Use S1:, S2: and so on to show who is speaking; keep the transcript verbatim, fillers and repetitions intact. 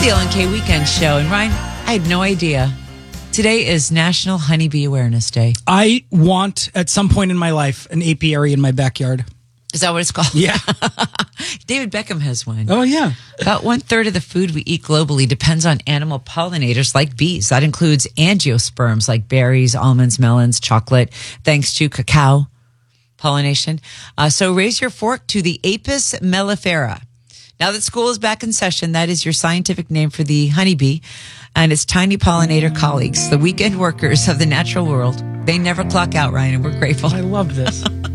S1: the Ellen K Weekend Show. And Ryan, I had no idea. Today is National Honeybee Awareness Day.
S2: I want, at some point in my life, an apiary in my backyard.
S1: Is that what it's called?
S2: Yeah.
S1: David Beckham has one.
S2: Oh, yeah.
S1: About one third of the food we eat globally depends on animal pollinators like bees. That includes angiosperms like berries, almonds, melons, chocolate, thanks to cacao pollination. Uh, so raise your fork to the Apis mellifera. Now that school is back in session, that is your scientific name for the honeybee and its tiny pollinator colleagues, the weekend workers of the natural world. They never clock out, Ryan, and we're grateful.
S2: I love this.